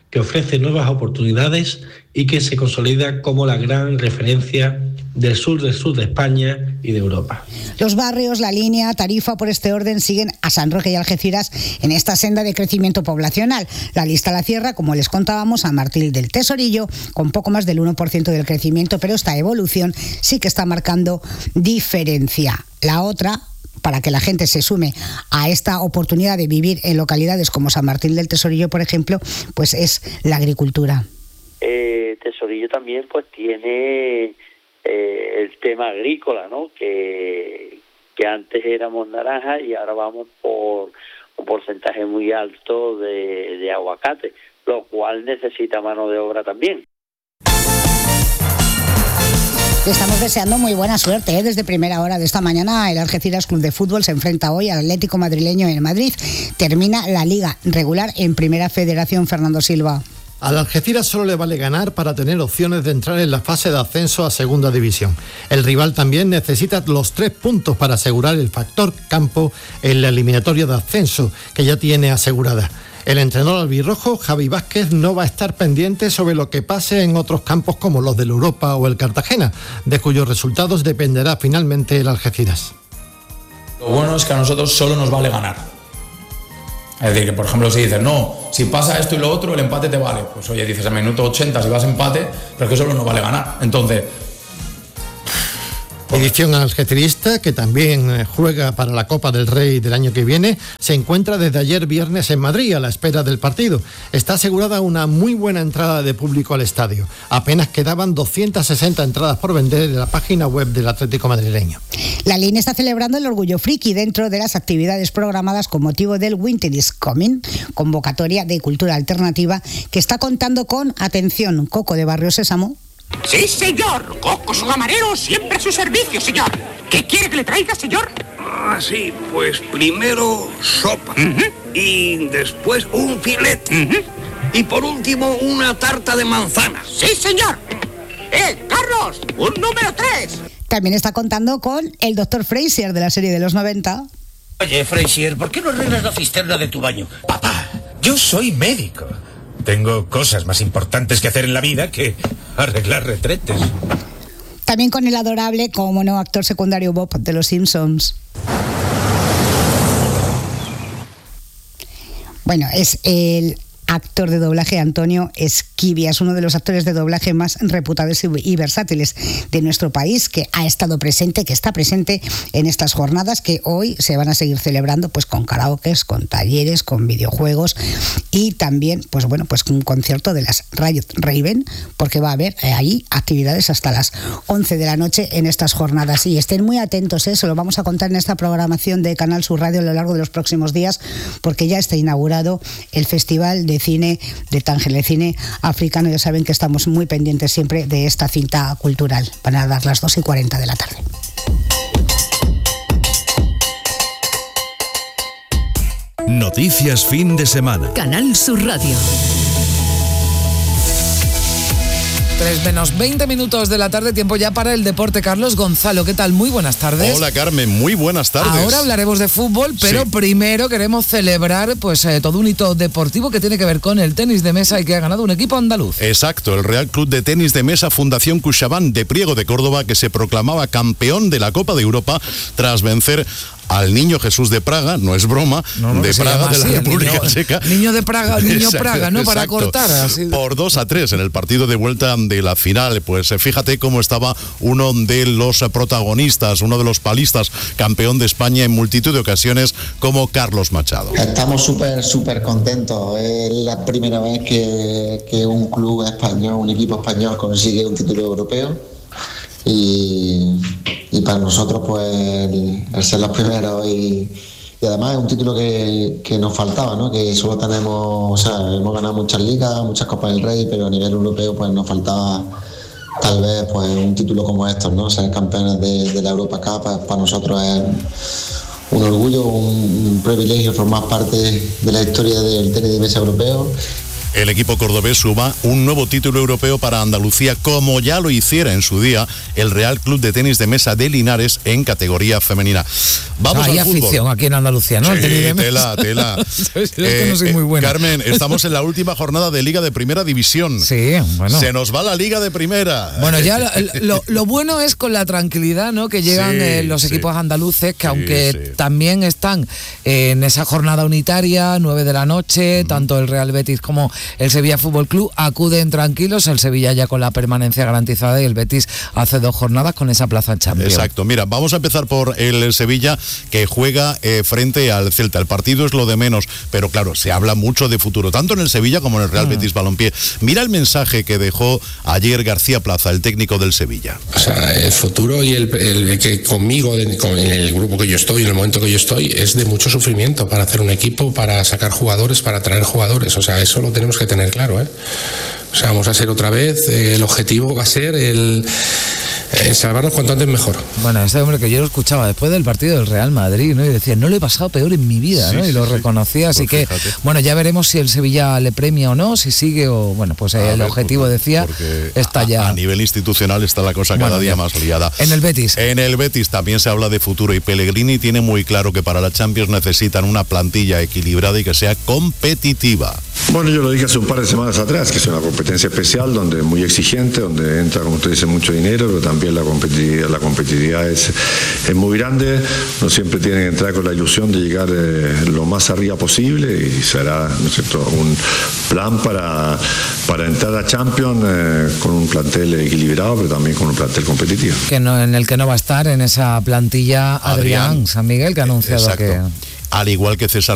que ofrece nuevas oportunidades y que se consolida como la gran referencia del sur del sur de España y de Europa. Los barrios, La Línea, Tarifa, por este orden, siguen a San Roque y Algeciras en esta senda de crecimiento poblacional. La lista la cierra, como les contábamos, San Martín del Tesorillo, con poco más del uno por ciento del crecimiento, pero esta evolución sí que está marcando diferencia. La otra, para que la gente se sume a esta oportunidad de vivir en localidades como San Martín del Tesorillo, por ejemplo, pues es la agricultura. Eh, Tesorillo también pues tiene eh, el tema agrícola, ¿no? Que, que antes éramos naranjas y ahora vamos por un porcentaje muy alto de, de aguacate, lo cual necesita mano de obra también. Estamos deseando muy buena suerte, ¿eh? Desde primera hora de esta mañana el Algeciras Club de Fútbol se enfrenta hoy al Atlético Madrileño en Madrid. Termina la Liga regular en Primera Federación. Fernando Silva. Al Algeciras solo le vale ganar para tener opciones de entrar en la fase de ascenso a Segunda División. El rival también necesita los tres puntos para asegurar el factor campo en la eliminatoria de ascenso, que ya tiene asegurada. El entrenador albirrojo, Javi Vázquez, no va a estar pendiente sobre lo que pase en otros campos como los del Europa o el Cartagena, de cuyos resultados dependerá finalmente el Algeciras. Lo bueno es que a nosotros solo nos vale ganar. Es decir, que por ejemplo si dices, no, si pasa esto y lo otro, el empate te vale. Pues oye, dices a minuto ochenta si vas a empate, pero es que solo nos vale ganar. Entonces... Edición algecirista, que también juega para la Copa del Rey del año que viene, se encuentra desde ayer viernes en Madrid a la espera del partido. Está asegurada una muy buena entrada de público al estadio. Apenas quedaban doscientas sesenta entradas por vender en la página web del Atlético madrileño. La Línea está celebrando el Orgullo Friki dentro de las actividades programadas con motivo del Winter is Coming, convocatoria de cultura alternativa que está contando con, atención, Coco de Barrio Sésamo. Sí, señor. Coco, su camarero, siempre a su servicio, señor. ¿Qué quiere que le traiga, señor? Ah, sí, pues primero sopa. Uh-huh. Y después un filete. Uh-huh. Y por último una tarta de manzana. Sí, señor. ¡Eh, Carlos! ¡Un número tres! También está contando con el doctor Fraser de la serie de los noventa. Oye, Fraser, ¿por qué no arreglas la cisterna de tu baño? Papá, yo soy médico. Tengo cosas más importantes que hacer en la vida que arreglar retretes. También con el adorable, como no, actor secundario Bob de Los Simpsons. Bueno, es el actor de doblaje Antonio Esquivias, uno de los actores de doblaje más reputados y versátiles de nuestro país, que ha estado presente, que está presente en estas jornadas que hoy se van a seguir celebrando, pues con karaokes, con talleres, con videojuegos y también, pues bueno, pues un concierto de las Riot Raven, porque va a haber eh, ahí actividades hasta las once de la noche en estas jornadas. Y estén muy atentos, ¿eh? Se lo vamos a contar en esta programación de Canal Sur Radio a lo largo de los próximos días, porque ya está inaugurado el Festival de Cine de Tánger, el cine africano. Ya saben que estamos muy pendientes siempre de esta cinta cultural. Van a dar las dos y cuarenta de la tarde. Noticias fin de semana. Canal Sur Radio. tres menos veinte minutos de la tarde, tiempo ya para el deporte. Carlos Gonzalo, ¿qué tal? Muy buenas tardes. Hola Carmen, muy buenas tardes. Ahora hablaremos de fútbol, pero sí. primero queremos celebrar pues eh, todo un hito deportivo que tiene que ver con el tenis de mesa y que ha ganado un equipo andaluz. Exacto, el Real Club de Tenis de Mesa Fundación Cuixabán de Priego de Córdoba, que se proclamaba campeón de la Copa de Europa tras vencer al Niño Jesús de Praga, no es broma, no, no, de Praga de la así, República niño, Checa. Niño de Praga, Niño exacto, Praga, ¿no? Para exacto. cortar. Así. Por dos a tres en el partido de vuelta de la final. Pues fíjate cómo estaba uno de los protagonistas, uno de los palistas, campeón de España en multitud de ocasiones, como Carlos Machado. Estamos súper, súper contentos. Es la primera vez que, que un club español, un equipo español consigue un título europeo. Y, y para nosotros pues el, el ser los primeros y, y además es un título que, que nos faltaba, ¿no? Que solo tenemos, o sea, hemos ganado muchas ligas, muchas Copas del Rey, pero a nivel europeo pues nos faltaba tal vez pues un título como estos, ¿no? Ser campeones de, de la Europa Cup pues, para nosotros es un orgullo, un, un privilegio formar parte de la historia del tenis de mesa europeo. el equipo cordobés suma un nuevo título europeo para Andalucía, como ya lo hiciera en su día el Real Club de Tenis de Mesa de Linares en categoría femenina. Vamos Hay al fútbol. afición aquí en Andalucía, ¿no? Sí, El tenis de mesa. tela, tela. Es que no soy muy buena. Carmen, estamos en la última jornada de Liga de Primera División. Sí, bueno. Se nos va la Liga de Primera. Bueno, ya lo, lo, lo bueno es con la tranquilidad, ¿no? Que llegan Sí, eh, los sí. equipos andaluces, que Sí, aunque sí. también están eh, en esa jornada unitaria, nueve de la noche, mm. tanto el Real Betis como el Sevilla Fútbol Club acuden tranquilos, el Sevilla ya con la permanencia garantizada y el Betis hace dos jornadas con esa plaza en Champions. Exacto, mira, vamos a empezar por el Sevilla, que juega eh, frente al Celta. El partido es lo de menos, pero claro, se habla mucho de futuro, tanto en el Sevilla como en el Real mm. Betis Balompié. Mira el mensaje que dejó ayer García Plaza, el técnico del Sevilla. O sea, el futuro y el, el que conmigo, con el grupo que yo estoy, en el momento que yo estoy, es de mucho sufrimiento para hacer un equipo, para sacar jugadores, para traer jugadores. O sea, eso lo tenemos que tener claro, ¿eh? O sea, vamos a ser otra vez, eh, el objetivo va a ser el... Eh, salvarnos cuanto antes mejor. Bueno, este hombre que yo lo escuchaba después del partido del Real Madrid, ¿no? Y decía, no le he pasado peor en mi vida, ¿no? Sí, y lo sí, reconocía, así pues que, fíjate. Bueno, ya veremos si el Sevilla le premia o no, si sigue o, bueno, pues a el ver, objetivo, porque, decía, porque está ya... A nivel institucional está la cosa cada bueno, día ya. más liada. En el Betis. En el Betis también se habla de futuro y Pellegrini tiene muy claro que para la Champions necesitan una plantilla equilibrada y que sea competitiva. Bueno, yo lo dije hace un par de semanas atrás, que es una competencia especial, donde es muy exigente, donde entra, como usted dice, mucho dinero, pero también la competitividad, la competitividad es, es muy grande. No siempre tienen que entrar con la ilusión de llegar eh, lo más arriba posible y será, ¿no es cierto?, un plan para, para entrar a Champions eh, con un plantel equilibrado, pero también con un plantel competitivo. Que no, en el que no va a estar en esa plantilla Adrián, Adrián San Miguel, que ha anunciado exacto. que... Al igual que César